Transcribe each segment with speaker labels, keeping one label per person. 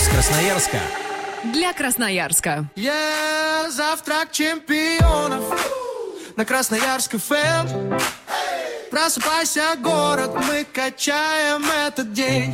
Speaker 1: Красноярска.
Speaker 2: Для Красноярска.
Speaker 3: Завтрак чемпионов на Красноярск ФМ. Просыпайся, город, мы качаем этот день.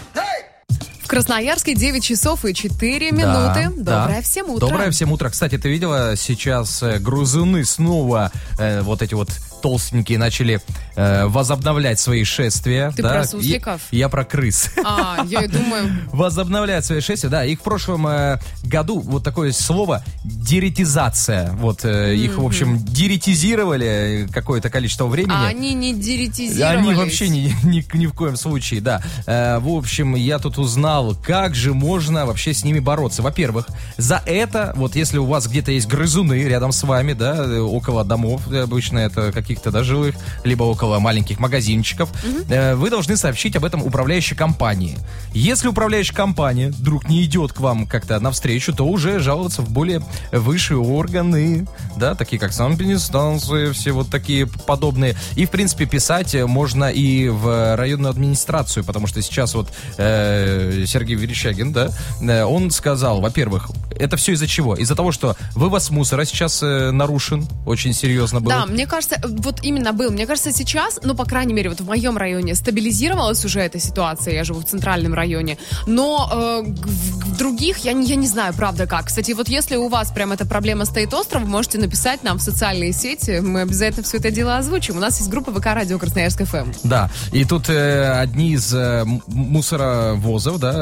Speaker 2: В Красноярске 9 часов и 4 минуты. Доброе всем утро.
Speaker 1: Доброе всем утро. Кстати, ты видела, сейчас грузуны снова вот эти вот толстенькие начали возобновлять свои шествия.
Speaker 2: Ты про сусликов?
Speaker 1: Я про крыс.
Speaker 2: Я и думаю...
Speaker 1: Возобновляют свои шествия, да. Их в прошлом году, вот такое слово, деретизация. Вот их, в общем, деретизировали какое-то количество времени.
Speaker 2: А они не деретизировались?
Speaker 1: Они вообще ни в коем случае, да. В общем, я тут узнал, как же можно вообще с ними бороться. Во-первых, за это, вот если у вас где-то есть грызуны рядом с вами, да, около домов, обычно это каких-то, да, жилых, либо около маленьких магазинчиков, вы должны сообщить об этом управляющей компании. Если управляющая компания вдруг не идет к вам как-то навстречу, то уже жаловаться в более высшие органы, да, такие как санэпидстанции, все вот такие подобные. И, в принципе, писать можно и в районную администрацию, потому что сейчас вот Сергей Верещагин, да, он сказал, во-первых, это все из-за чего? Из-за того, что вывоз мусора сейчас нарушен, очень серьезно был.
Speaker 2: Да, мне кажется, вот именно был. Мне кажется, сейчас, ну, по крайней мере, вот в моем районе стабилизировалась уже эта ситуация, я живу в центральном районе, но в других я не знаю, правда, как. Кстати, вот если у вас прям эта проблема стоит остро, вы можете написать нам в социальные сети, мы обязательно все это дело озвучим. У нас есть группа ВК Радио Красноярск ФМ.
Speaker 1: Да, и тут одни из мусоровозов, да,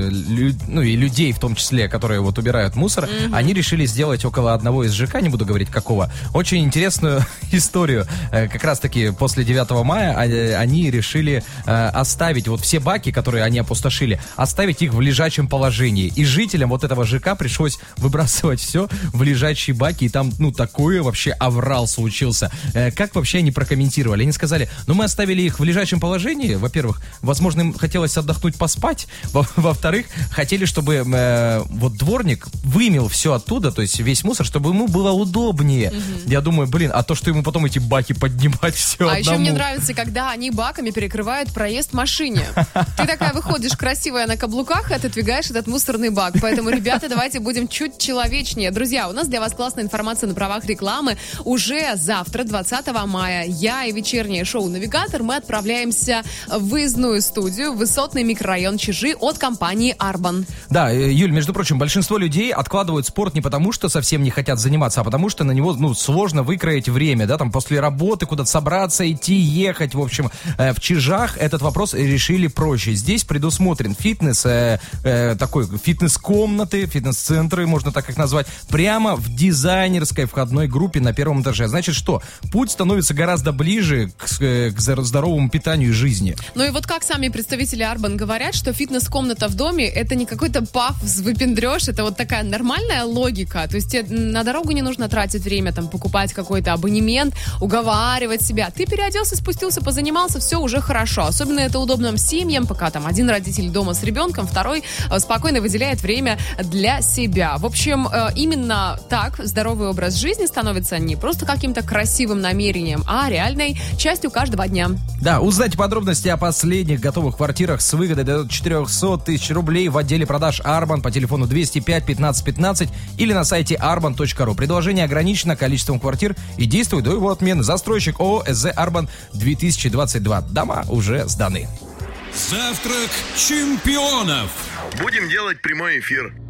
Speaker 1: ну и людей в том числе, которые вот убирают мусор, они решили сделать около одного из ЖК, не буду говорить какого, очень интересную историю. Как раз-таки после 9 мая они решили оставить вот все баки, которые они опустошили, оставить их в лежачем положении. И жителям вот этого ЖК пришлось выбрасывать все в лежачие баки, и там, ну, такой вообще аврал случился. Как вообще они прокомментировали? Они сказали, ну, мы оставили их в лежачем положении, во-первых, возможно, им хотелось отдохнуть, поспать, во-вторых, хотели, чтобы вот дворник вымел все оттуда, то есть весь мусор, чтобы ему было удобнее. Я думаю, блин, а то, что ему потом эти баки поднимать все одному.
Speaker 2: Еще мне нравится, когда они баками перекрывают проезд машине. Ты такая выходишь красивая на каблуках и отодвигаешь этот мусорный бак. Поэтому, ребята, давайте будем чуть человечнее. Друзья, у нас для вас классная информация на правах рекламы. Уже завтра, 20 мая, я и вечернее шоу «Навигатор», мы отправляемся в выездную студию в высотный микрорайон Чижи от компании «Арбан».
Speaker 1: Да, Юль, между прочим, большинство людей откладывают спорт не потому, что совсем не хотят заниматься, а потому что на него, ну, сложно выкроить время, да, там, после работы куда-то собраться, идти, ехать, в общем. В Чижах этот вопрос решили проще. Здесь предусмотрен фитнес, такой фитнес-комнаты, фитнес-центры, можно так их назвать, прямо в дизайнерской входной группе на первом этаже. Значит, что? Путь становится гораздо ближе к здоровому питанию и жизни.
Speaker 2: Ну и вот как сами представители Арбан говорят, что фитнес-комната в доме — это не какой-то пафос, выпендрёж, это вот такая нормальная логика. То есть тебе на дорогу не нужно тратить время, там, покупать какой-то абонемент, уговаривать себя. Ты переоделся, спустился, позанимался, все уже хорошо. Особенно это удобно семьям, пока там один родитель дома с ребенком, второй спокойно выделяет время для себя. В общем, именно так здоровый образ жизни становится не просто каким-то красивым намерением, а реальной частью каждого дня.
Speaker 1: Да, узнать подробности о последних готовых квартирах с выгодой до 400 тысяч рублей в отделе продаж Арбан по телефону 205 15 15 или на сайте arban.ru. Предложение ограничено количеством квартир и действует до его отмены. Застройщик ООО СЗ Арбан 2022. Дома уже сданы.
Speaker 4: Завтрак чемпионов.
Speaker 5: Будем делать прямой эфир.